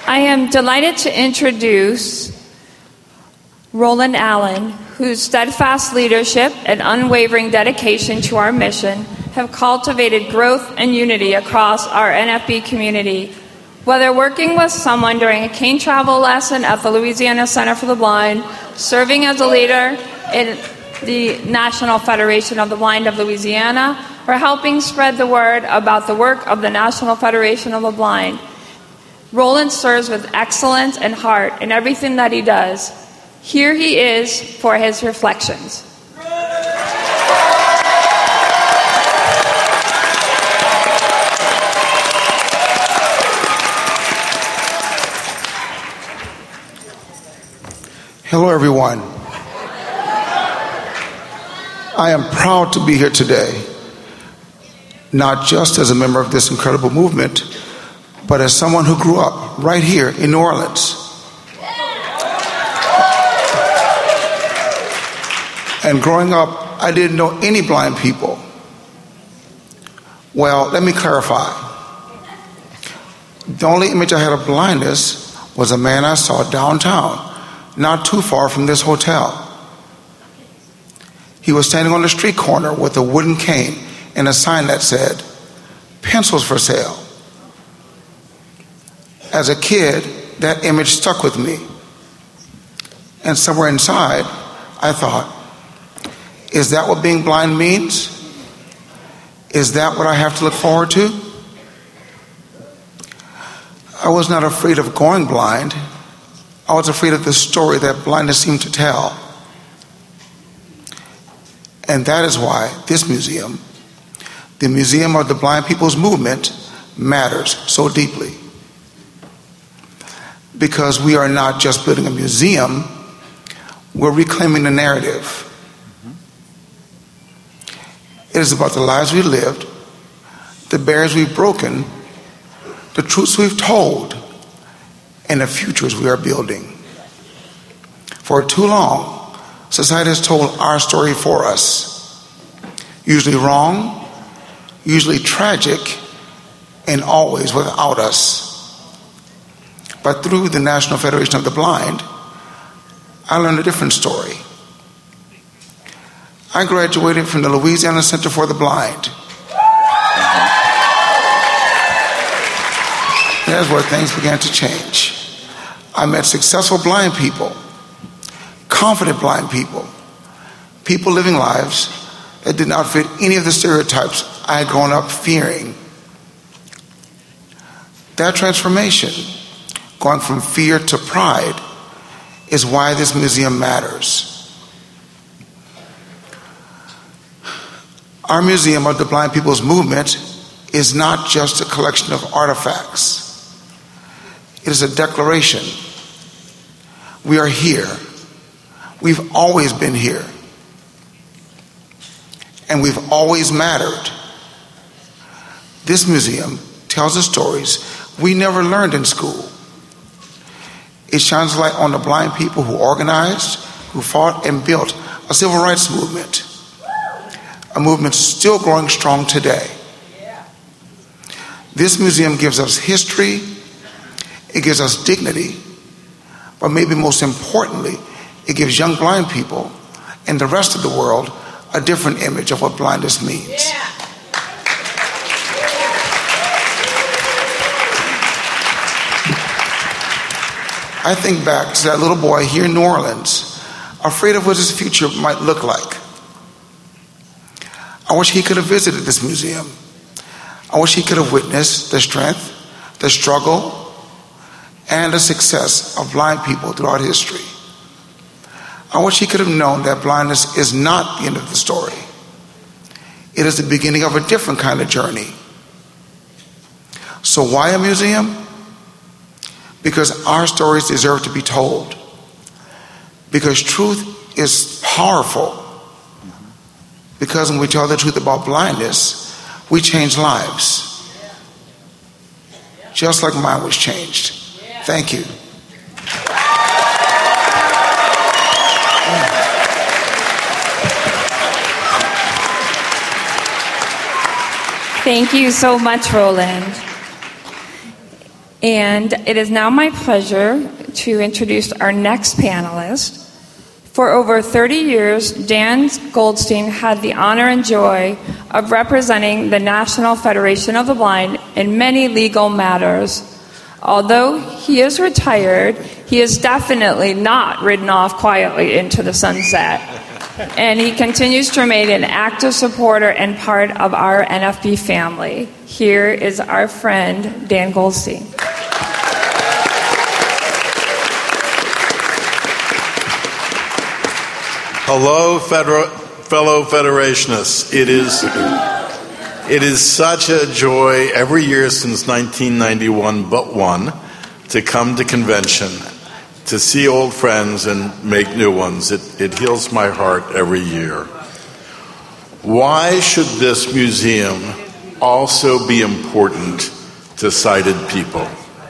I am delighted to introduce Roland Allen, whose steadfast leadership and unwavering dedication to our mission have cultivated growth and unity across our NFB community. Whether working with someone during a cane travel lesson at the Louisiana Center for the Blind, serving as a leader in the National Federation of the Blind of Louisiana, or helping spread the word about the work of the National Federation of the Blind, Roland serves with excellence and heart in everything that he does. Here he is for his reflections. Hello, everyone. I am proud to be here today, not just as a member of this incredible movement, but as someone who grew up right here in New Orleans. And growing up, I didn't know any blind people. Well, let me clarify. The only image I had of blindness was a man I saw downtown, not too far from this hotel. He was standing on the street corner with a wooden cane and a sign that said, "Pencils for sale." As a kid, that image stuck with me. And somewhere inside, I thought, is that what being blind means? Is that what I have to look forward to? I was not afraid of going blind. I was afraid of the story that blindness seemed to tell. And that is why this museum, the Museum of the Blind People's Movement, matters so deeply. Because we are not just building a museum, we're reclaiming the narrative. It is about the lives we lived, the barriers we've broken, the truths we've told, and the futures we are building. For too long, society has told our story for us, usually wrong, usually tragic, and always without us. But through the National Federation of the Blind, I learned a different story. I graduated from the Louisiana Center for the Blind. That's where things began to change. I met successful blind people, confident blind people, people living lives that did not fit any of the stereotypes I had grown up fearing. That transformation, going from fear to pride, is why this museum matters. Our Museum of the Blind People's Movement is not just a collection of artifacts. It is a declaration. We are here. We've always been here. And we've always mattered. This museum tells the stories we never learned in school. It shines light on the blind people who organized, who fought and built a civil rights movement. A movement still growing strong today. This museum gives us history, it gives us dignity, but maybe most importantly, it gives young blind people and the rest of the world a different image of what blindness means. I think back to that little boy here in New Orleans, afraid of what his future might look like. I wish he could have visited this museum. I wish he could have witnessed the strength, the struggle, and the success of blind people throughout history. I wish he could have known that blindness is not the end of the story. It is the beginning of a different kind of journey. So why a museum? Because our stories deserve to be told. Because truth is powerful. Because when we tell the truth about blindness, we change lives. Just like mine was changed. Thank you. Thank you so much, Roland. And it is now my pleasure to introduce our next panelist. For over 30 years, Dan Goldstein had the honor and joy of representing the National Federation of the Blind in many legal matters. Although he is retired, he is definitely not ridden off quietly into the sunset. And he continues to remain an active supporter and part of our NFB family. Here is our friend, Dan Goldstein. Hello, fellow Federationists. It is such a joy every year since 1991 but one to come to convention, to see old friends and make new ones. It heals my heart every year. Why should this museum also be important to sighted people?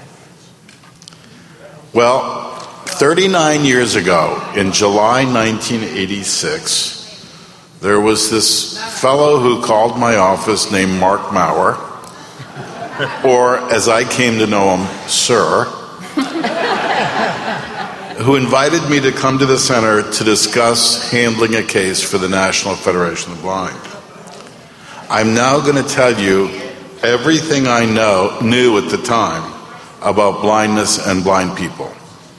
Well, 39 years ago, in July 1986, there was this fellow who called my office named Mark Maurer, or as I came to know him, Sir, who invited me to come to the center to discuss handling a case for the National Federation of the Blind. I'm now going to tell you everything I knew at the time about blindness and blind people.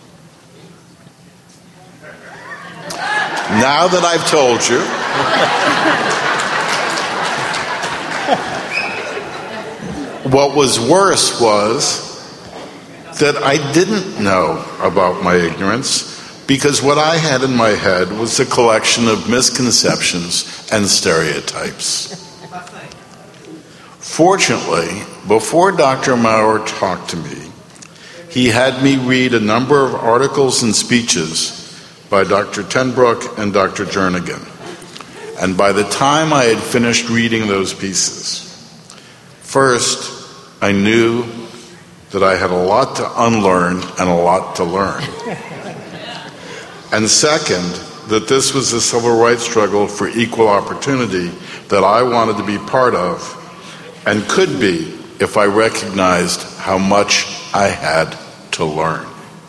Now that I've told you, what was worse was that I didn't know about my ignorance, because what I had in my head was a collection of misconceptions and stereotypes. Fortunately, before Dr. Maurer talked to me, he had me read a number of articles and speeches by Dr. Tenbrook and Dr. Jernigan. And by the time I had finished reading those pieces, first, I knew that I had a lot to unlearn and a lot to learn. And second, that this was a civil rights struggle for equal opportunity that I wanted to be part of and could be if I recognized how much I had to learn.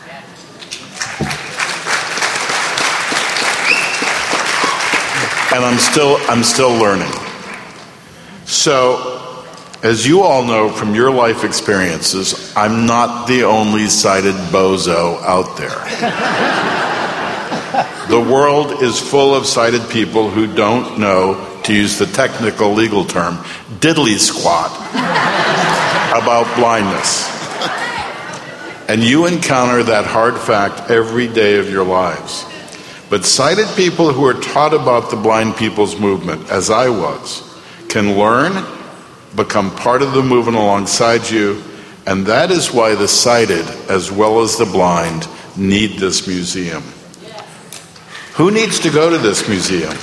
And I'm still learning. So, as you all know from your life experiences, I'm not the only sighted bozo out there. The world is full of sighted people who don't know, to use the technical legal term, diddly squat about blindness. And you encounter that hard fact every day of your lives. But sighted people who are taught about the blind people's movement, as I was, can learn, become part of the movement alongside you, and that is why the sighted, as well as the blind, need this museum. Who needs to go to this museum?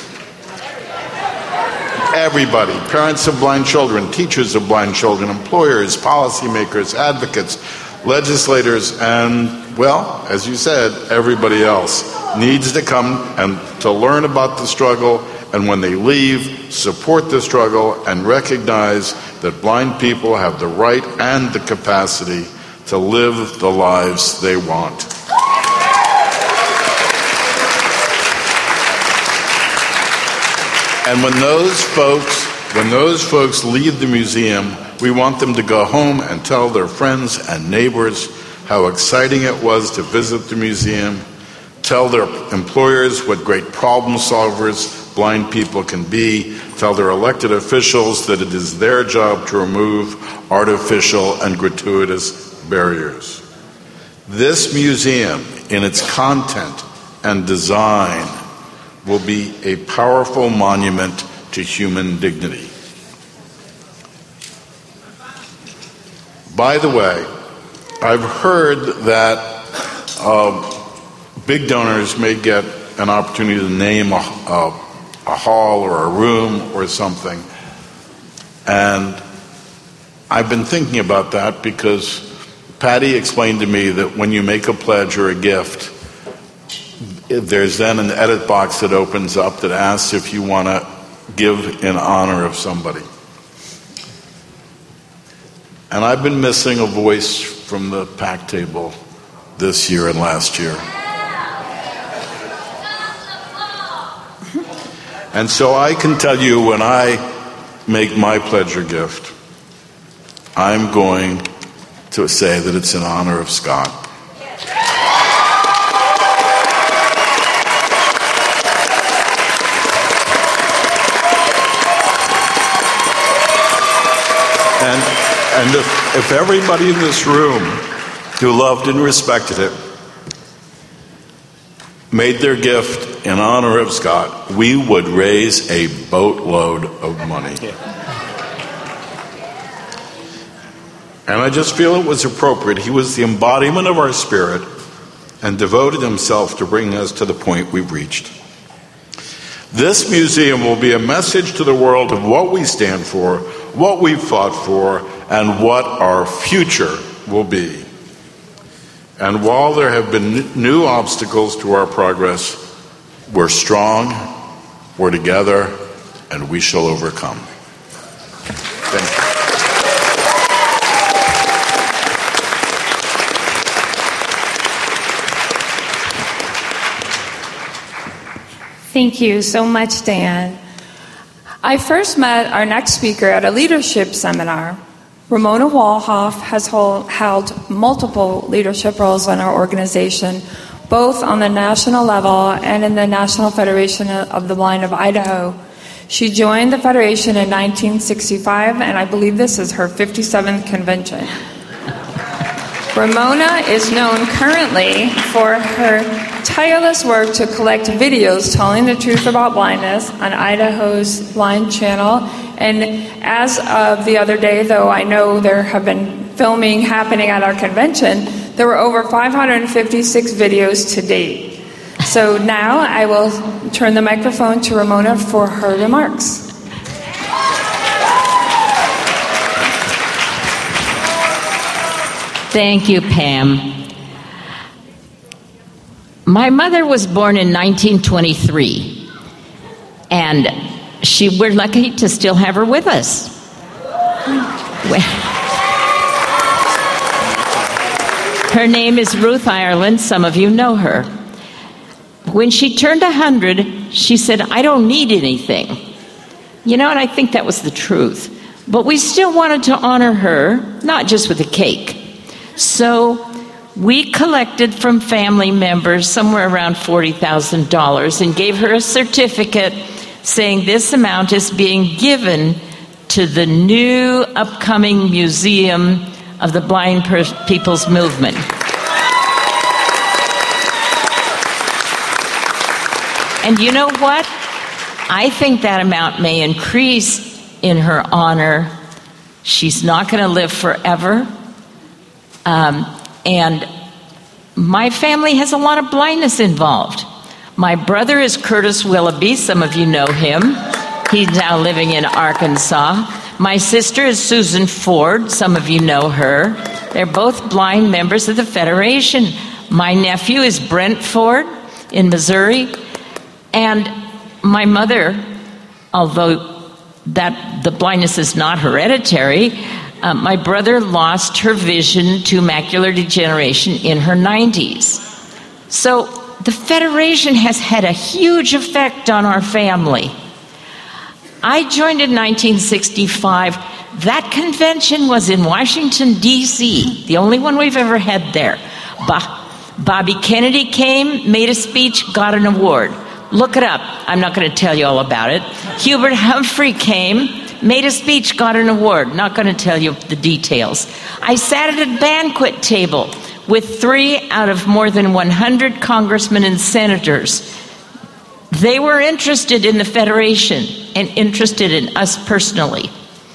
Everybody. Parents of blind children, teachers of blind children, employers, policymakers, advocates, legislators, and, well, as you said, everybody else needs to come and to learn about the struggle, and when they leave, support the struggle and recognize that blind people have the right and the capacity to live the lives they want. And when those folks leave the museum, we want them to go home and tell their friends and neighbors how exciting it was to visit the museum, tell their employers what great problem solvers blind people can be, tell their elected officials that it is their job to remove artificial and gratuitous barriers. This museum, in its content and design, will be a powerful monument to human dignity. By the way, I've heard that big donors may get an opportunity to name a hall or a room or something. And I've been thinking about that because Patty explained to me that when you make a pledge or a gift, there's then an edit box that opens up that asks if you want to give in honor of somebody. And I've been missing a voice from the PAC table this year and last year. And so I can tell you, when I make my pledge or gift, I'm going to say that it's in honor of Scott. And if everybody in this room who loved and respected it made their gift in honor of Scott, we would raise a boatload of money. And I just feel it was appropriate. He was the embodiment of our spirit and devoted himself to bringing us to the point we've reached. This museum will be a message to the world of what we stand for, what we've fought for, and what our future will be. And while there have been new obstacles to our progress, we're strong, we're together, and we shall overcome. Thank you. Thank you so much, Dan. I first met our next speaker at a leadership seminar. Ramona Walhoff has held multiple leadership roles in our organization, both on the national level and in the National Federation of the Blind of Idaho. She joined the Federation in 1965, and I believe this is her 57th convention. Ramona is known currently for her tireless work to collect videos telling the truth about blindness on Idaho's Blind Channel. And as of the other day, though I know there have been filming happening at our convention, there were over 556 videos to date. So now I will turn the microphone to Ramona for her remarks. Thank you, Pam. My mother was born in 1923, and we're lucky to still have her with us. Her name is Ruth Ireland. Some of you know her. When she turned 100, she said, "I don't need anything." And I think that was the truth. But we still wanted to honor her, not just with a cake. So we collected from family members somewhere around $40,000 and gave her a certificate saying this amount is being given to the new upcoming Museum of the Blind People's Movement. And you know what? I think that amount may increase in her honor. She's not going to live forever. And my family has a lot of blindness involved. My brother is Curtis Willoughby. Some of you know him. He's now living in Arkansas. My sister is Susan Ford. Some of you know her. They're both blind members of the Federation. My nephew is Brent Ford in Missouri. And my mother, although the blindness is not hereditary, my brother lost her vision to macular degeneration in her 90s. So the Federation has had a huge effect on our family. I joined in 1965. That convention was in Washington, D.C., the only one we've ever had there. Bobby Kennedy came, made a speech, got an award. Look it up. I'm not going to tell you all about it. Hubert Humphrey came, made a speech, got an award. Not going to tell you the details. I sat at a banquet table with 3 out of more than 100 congressmen and senators. They were interested in the Federation and interested in us personally.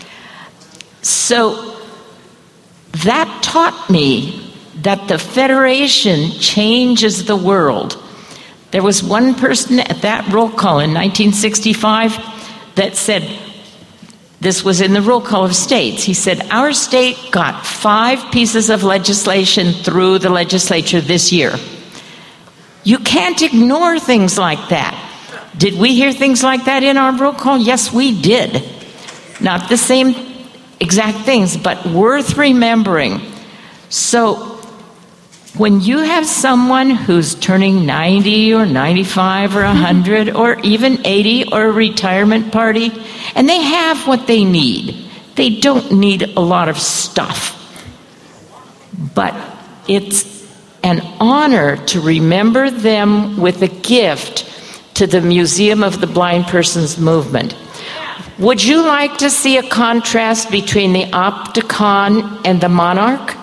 So that taught me that the Federation changes the world. There was one person at that roll call in 1965 that said, this was in the roll call of states. He said, our state got 5 pieces of legislation through the legislature this year. You can't ignore things like that. Did we hear things like that in our roll call? Yes, we did. Not the same exact things, but worth remembering. So when you have someone who's turning 90 or 95 or 100 or even 80 or a retirement party, and they have what they need, they don't need a lot of stuff. But it's an honor to remember them with a gift to the Museum of the Blind Persons Movement. Would you like to see a contrast between the Opticon and the Monarch?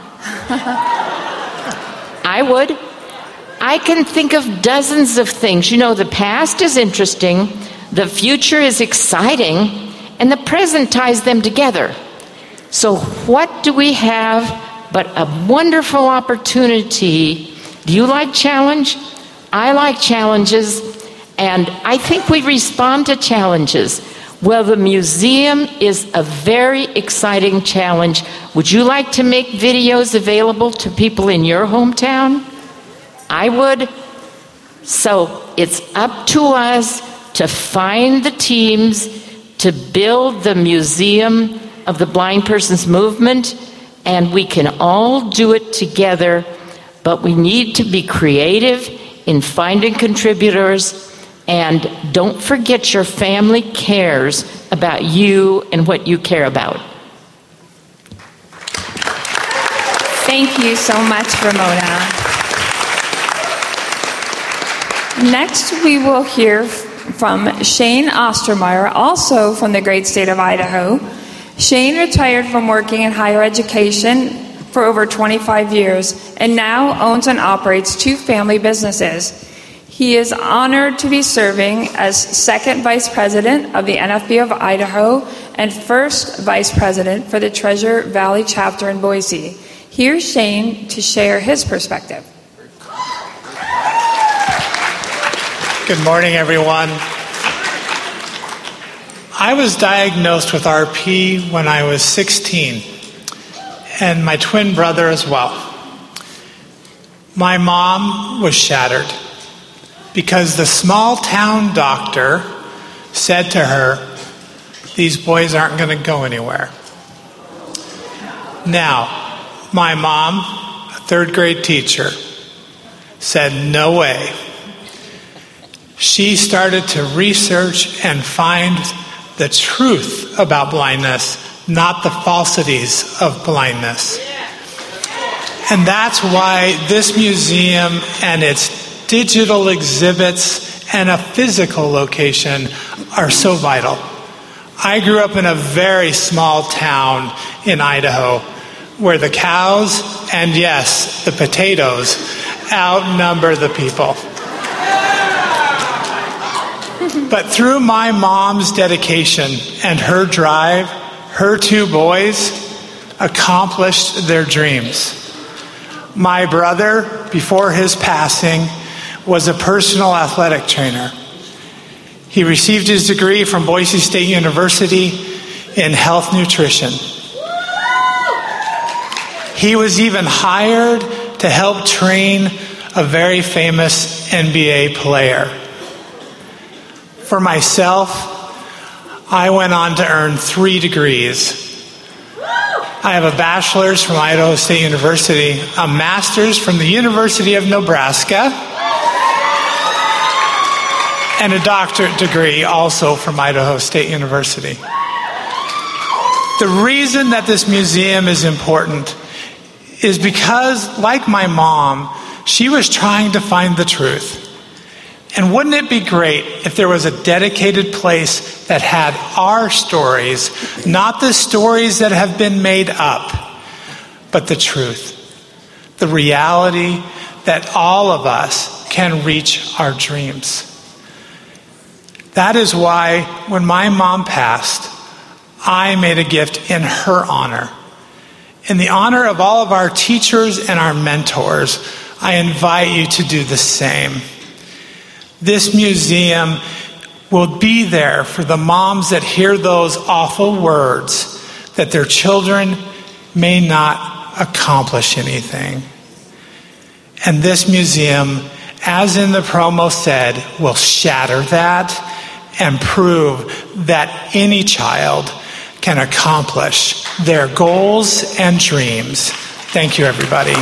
I would. I can think of dozens of things. You know, the past is interesting, the future is exciting, and the present ties them together. So what do we have but a wonderful opportunity? Do you like challenge? I like challenges, and I think we respond to challenges. Well, the museum is a very exciting challenge. Would you like to make videos available to people in your hometown? I would. So it's up to us to find the teams to build the Museum of the Blind Persons Movement, and we can all do it together, but we need to be creative in finding contributors. And don't forget your family cares about you and what you care about. Thank you so much, Ramona. Next, we will hear from Shane Ostermeyer, also from the great state of Idaho. Shane retired from working in higher education for over 25 years and now owns and operates 2 family businesses. He is honored to be serving as second vice president of the NFB of Idaho and first vice president for the Treasure Valley chapter in Boise. Here's Shane to share his perspective. Good morning, everyone. I was diagnosed with RP when I was 16, and my twin brother as well. My mom was shattered because the small town doctor said to her, "These boys aren't going to go anywhere." Now, my mom, a 3rd grade teacher, said, "No way." She started to research and find the truth about blindness, not the falsities of blindness. And that's why this museum and its digital exhibits and a physical location are so vital. I grew up in a very small town in Idaho where the cows and, yes, the potatoes outnumber the people. But through my mom's dedication and her drive, her 2 boys accomplished their dreams. My brother, before his passing, was a personal athletic trainer. He received his degree from Boise State University in health nutrition. He was even hired to help train a very famous NBA player. For myself, I went on to earn 3 degrees. I have a bachelor's from Idaho State University, a master's from the University of Nebraska, and a doctorate degree also from Idaho State University. The reason that this museum is important is because, like my mom, she was trying to find the truth. And wouldn't it be great if there was a dedicated place that had our stories, not the stories that have been made up, but the truth, the reality that all of us can reach our dreams. That is why when my mom passed, I made a gift in her honor. In the honor of all of our teachers and our mentors, I invite you to do the same. This museum will be there for the moms that hear those awful words that their children may not accomplish anything. And this museum, as in the promo said, will shatter that and prove that any child can accomplish their goals and dreams Thank you, everybody.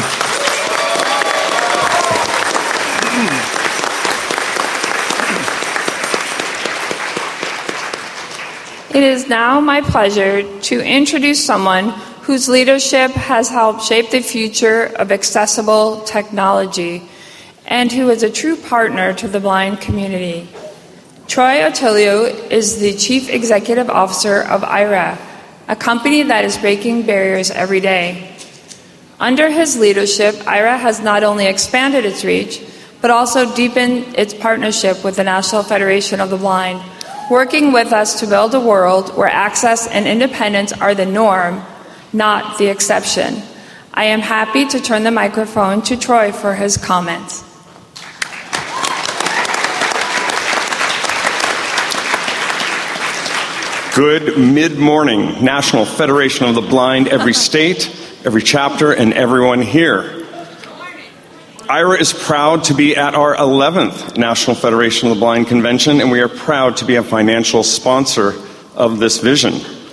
It is now my pleasure to introduce someone whose leadership has helped shape the future of accessible technology and who is a true partner to the blind community. Troy Otillio is the Chief Executive Officer of Aira, a company that is breaking barriers every day. Under his leadership, Aira has not only expanded its reach, but also deepened its partnership with the National Federation of the Blind, working with us to build a world where access and independence are the norm, not the exception. I am happy to turn the microphone to Troy for his comments. Good mid-morning, National Federation of the Blind, every state, every chapter, and everyone here. Aira is proud to be at our 11th National Federation of the Blind Convention, and we are proud to be a financial sponsor of this vision.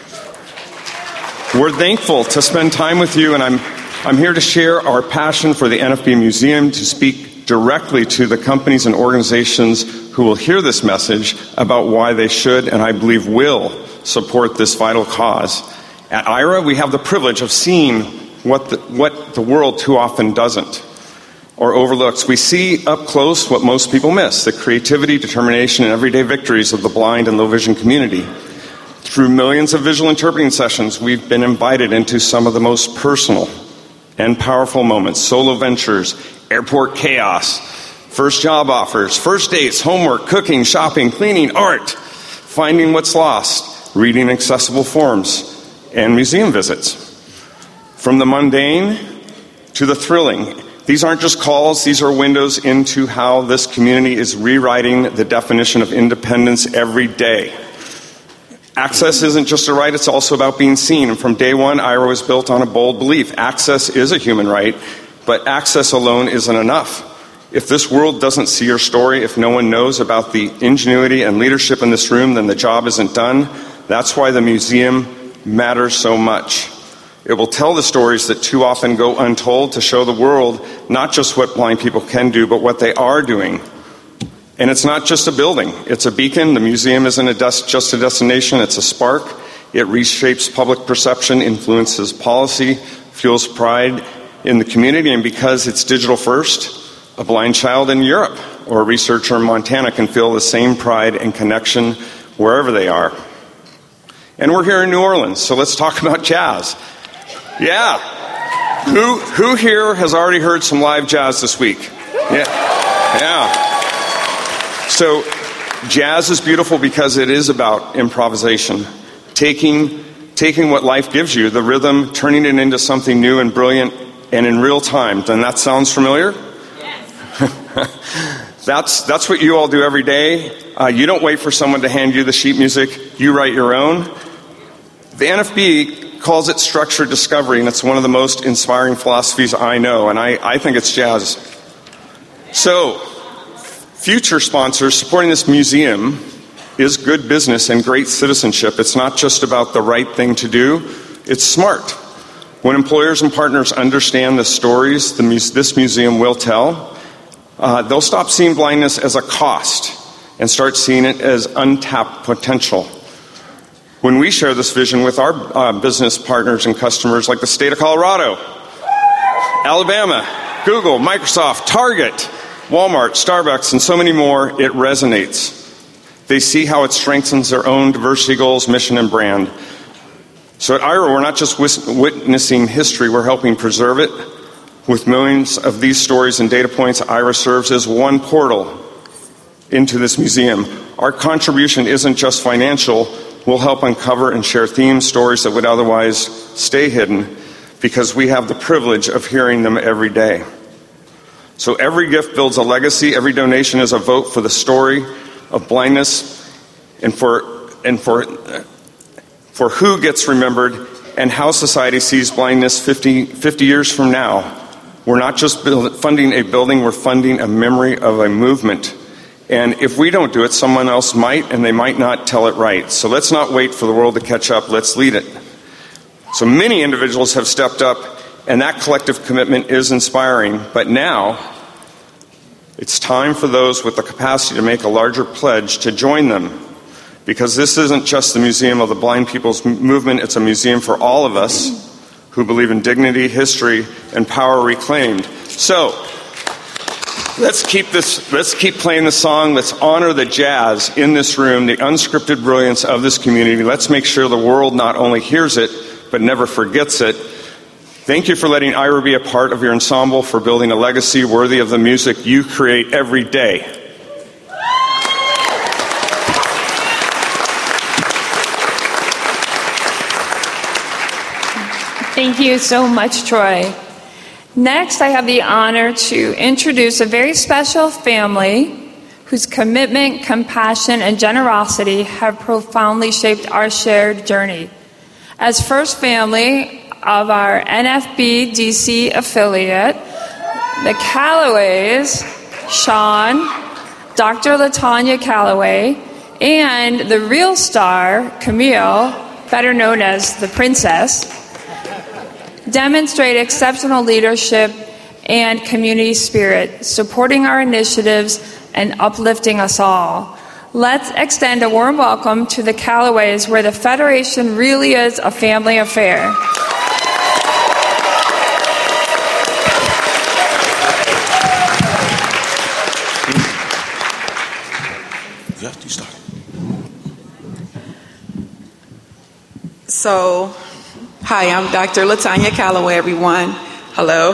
We're thankful to spend time with you, and I'm here to share our passion for the NFB Museum, to speak directly to the companies and organizations who will hear this message about why they should, and I believe will, support this vital cause. At Aira, we have the privilege of seeing what the world too often doesn't or overlooks. We see up close what most people miss: the creativity, determination, and everyday victories of the blind and low vision community. Through millions of visual interpreting sessions, we've been invited into some of the most personal and powerful moments: solo ventures, airport chaos, first job offers, first dates, homework, cooking, shopping, cleaning, art, finding what's lost, reading accessible forms, and museum visits. From the mundane to the thrilling, these aren't just calls, these are windows into how this community is rewriting the definition of independence every day. Access isn't just a right, it's also about being seen. And from day one, Aira was built on a bold belief: access is a human right, but access alone isn't enough. If this world doesn't see your story, if no one knows about the ingenuity and leadership in this room, then the job isn't done. That's why the museum matters so much. It will tell the stories that too often go untold, to show the world not just what blind people can do, but what they are doing. And it's not just a building, it's a beacon. The museum isn't just a destination, it's a spark. It reshapes public perception, influences policy, fuels pride in the community, and because it's digital first, a blind child in Europe or a researcher in Montana can feel the same pride and connection wherever they are. And we're here in New Orleans, so let's talk about jazz. Yeah. Who here has already heard some live jazz this week? Yeah. So jazz is beautiful because it is about improvisation. Taking what life gives you, the rhythm, turning it into something new and brilliant and in real time. Then that sounds familiar? Yes. That's what you all do every day. You don't wait for someone to hand you the sheet music. You write your own. The NFB calls it structured discovery, and it's one of the most inspiring philosophies I know, and I think it's jazz. So, future sponsors supporting this museum is good business and great citizenship. It's not just about the right thing to do, it's smart. When employers and partners understand the stories this museum will tell, they'll stop seeing blindness as a cost and start seeing it as untapped potential. When we share this vision with our business partners and customers like the state of Colorado, Alabama, Google, Microsoft, Target, Walmart, Starbucks, and so many more, it resonates. They see how it strengthens their own diversity goals, mission, and brand. So at Aira, we're not just witnessing history, we're helping preserve it. With millions of these stories and data points, Aira serves as one portal into this museum. Our contribution isn't just financial. We'll help uncover and share themes, stories that would otherwise stay hidden, because we have the privilege of hearing them every day. So every gift builds a legacy. Every donation is a vote for the story of blindness and for who gets remembered and how society sees blindness 50 years from now. We're not just funding a building, we're funding a memory of a movement. And if we don't do it, someone else might, and they might not tell it right. So let's not wait for the world to catch up, let's lead it. So many individuals have stepped up and that collective commitment is inspiring. But now, it's time for those with the capacity to make a larger pledge to join them. Because this isn't just the Museum of the Blind People's Movement, it's a museum for all of us who believe in dignity, history, and power reclaimed. So, let's keep playing the song. Let's honor the jazz in this room, the unscripted brilliance of this community. Let's make sure the world not only hears it, but never forgets it. Thank you for letting Ira be a part of your ensemble, for building a legacy worthy of the music you create every day. Thank you so much, Troy. Next, I have the honor to introduce a very special family whose commitment, compassion, and generosity have profoundly shaped our shared journey. As first family of our NFB DC affiliate, the Callaways, Sean, Dr. LaTanya Callaway, and the real star, Camille, better known as the Princess, demonstrate exceptional leadership and community spirit, supporting our initiatives and uplifting us all. Let's extend a warm welcome to the Callaways, where the Federation really is a family affair. So, hi, I'm Dr. LaTanya Callaway, everyone. Hello.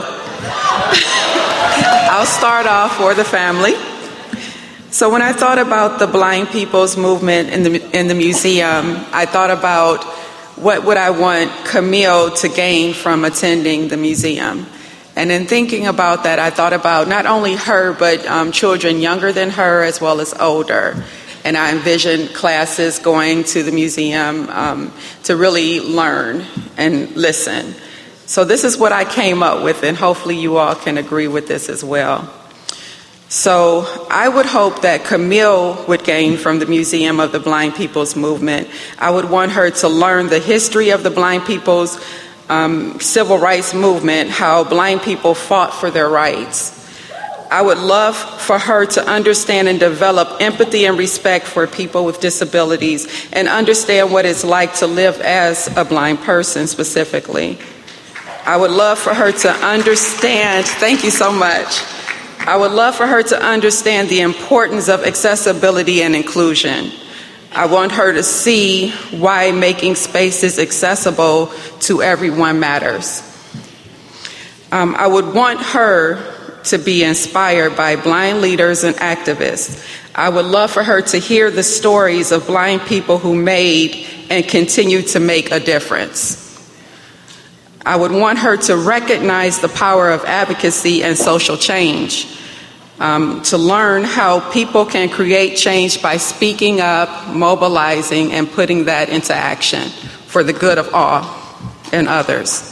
I'll start off for the family. So when I thought about the blind people's movement in the museum, I thought about what would I want Camille to gain from attending the museum. And in thinking about that, I thought about not only her, but children younger than her as well as older. And I envisioned classes going to the museum to really learn and listen. So this is what I came up with, and hopefully you all can agree with this as well. So I would hope that Camille would gain from the Museum of the Blind People's Movement. I would want her to learn the history of the blind people's civil rights movement, how blind people fought for their rights. I would love for her to understand and develop empathy and respect for people with disabilities and understand what it's like to live as a blind person specifically. I would love for her to understand, thank you so much. I would love for her to understand the importance of accessibility and inclusion. I want her to see why making spaces accessible to everyone matters. I would want her to be inspired by blind leaders and activists. I would love for her to hear the stories of blind people who made and continue to make a difference. I would want her to recognize the power of advocacy and social change, to learn how people can create change by speaking up, mobilizing, and putting that into action for the good of all and others.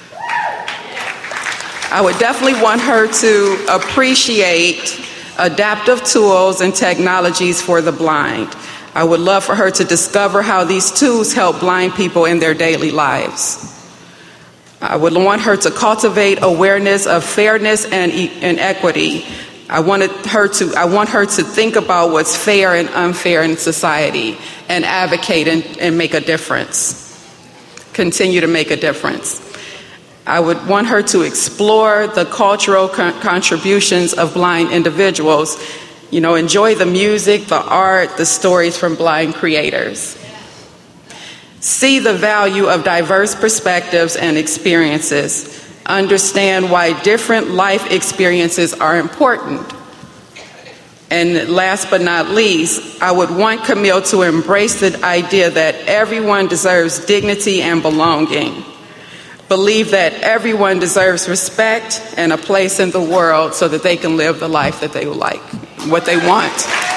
I would definitely want her to appreciate adaptive tools and technologies for the blind. I would love for her to discover how these tools help blind people in their daily lives. I would want her to cultivate awareness of fairness and equity. I want her to think about what's fair and unfair in society and advocate and make a difference. Continue to make a difference. I would want her to explore the cultural contributions of blind individuals, enjoy the music, the art, the stories from blind creators. See the value of diverse perspectives and experiences. Understand why different life experiences are important. And last but not least, I would want Camille to embrace the idea that everyone deserves dignity and belonging. Believe that everyone deserves respect and a place in the world so that they can live the life that they like, what they want.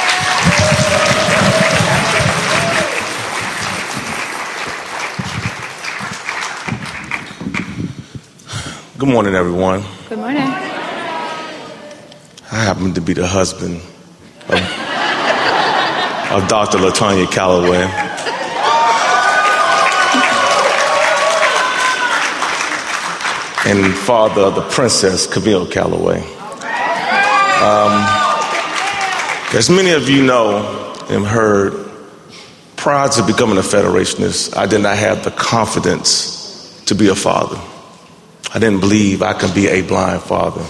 Good morning, everyone. Good morning. I happen to be the husband of Dr. LaTanya Callaway. and father of the Princess Camille Calloway. As many of you know and heard, prior to becoming a Federationist, I did not have the confidence to be a father. I didn't believe I could be a blind father.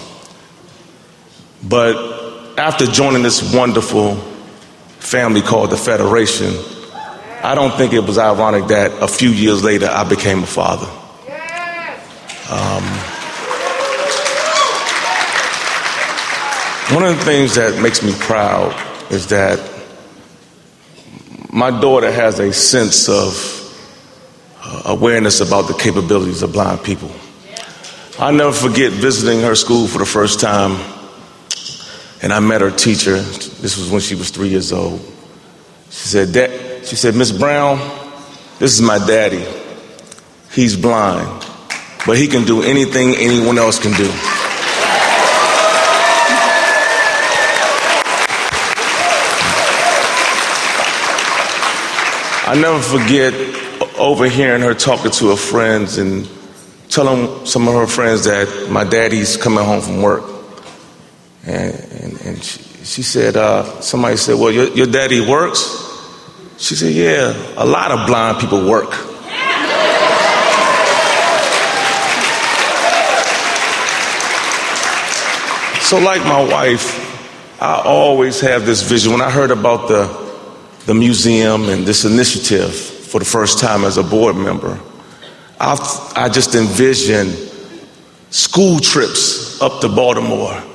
But after joining this wonderful family called the Federation, I don't think it was ironic that a few years later I became a father. One of the things that makes me proud is that my daughter has a sense of awareness about the capabilities of blind people. I'll never forget visiting her school for the first time, and I met her teacher. This was when she was 3 years old. She said, Miss Brown, this is my daddy. He's blind, but he can do anything anyone else can do. I never forget overhearing her talking to her friends and telling some of her friends that my daddy's coming home from work. And she said, somebody said, well, your daddy works? She said, yeah, a lot of blind people work. So like my wife, I always have this vision. When I heard about the museum and this initiative for the first time as a board member, I just envisioned school trips up to Baltimore